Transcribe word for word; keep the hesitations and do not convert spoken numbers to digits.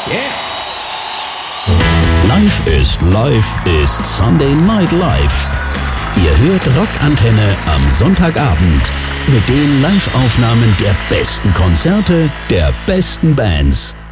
Live ist Live ist Sunday Night Live. Ihr hört Rockantenne am Sonntagabend mit den Live-Aufnahmen der besten Konzerte der besten Bands.